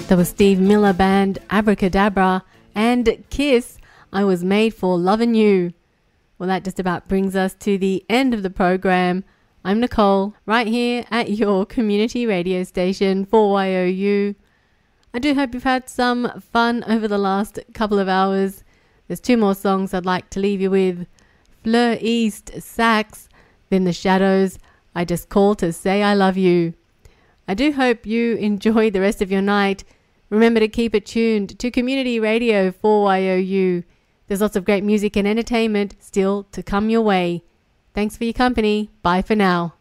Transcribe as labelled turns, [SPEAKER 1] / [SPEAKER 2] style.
[SPEAKER 1] That was Steve Miller Band, Abracadabra, and Kiss, I Was Made for Lovin' You. Well, that just about brings us to the end of the program. I'm Nicole, right here at your community radio station, 4YOU. I do hope you've had some fun over the last couple of hours. There's 2 more songs I'd like to leave you with. Fleur East, Sax, then The Shadows, I Just Called to Say I Love You. I do hope you enjoy the rest of your night. Remember to keep it tuned to Community Radio 4YOU. There's lots of great music and entertainment still to come your way. Thanks for your company. Bye for now.